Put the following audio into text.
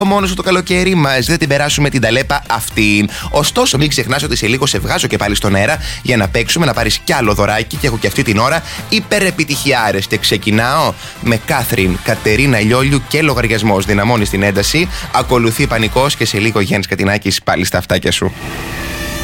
μόνο σου το καλοκαίρι, μαζί δεν την περάσουμε την ταλέπα αυτή. Ωστόσο, μην ξεχνάς ότι σε λίγο σε βγάζω και πάλι στον αέρα για να παίξουμε, να πάρεις κι άλλο δωράκι και έχω και αυτή την ώρα υπερεπιτυχιάρες. Και ξεκινάω με Κάθριν, Κατερίνα Λιόλιου και λογαριασμός. Δυναμώνεις την ένταση, ακολουθεί πανικός και σε λίγο Γιάννης Κατινάκης πάλι στα αυτάκια σου.